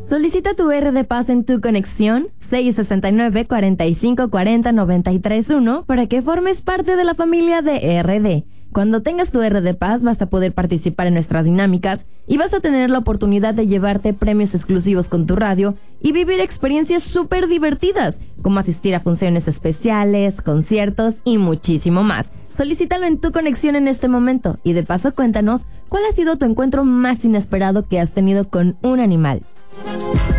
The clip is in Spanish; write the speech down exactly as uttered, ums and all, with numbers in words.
Solicita tu R de Paz en tu conexión seis seis nueve, cuatro cinco cuatro cero, nueve tres uno para que formes parte de la familia de R D. Cuando tengas tu R de Paz vas a poder participar en nuestras dinámicas y vas a tener la oportunidad de llevarte premios exclusivos con tu radio y vivir experiencias súper divertidas, como asistir a funciones especiales, conciertos y muchísimo más. Solicítalo en tu conexión en este momento y de paso cuéntanos cuál ha sido tu encuentro más inesperado que has tenido con un animal.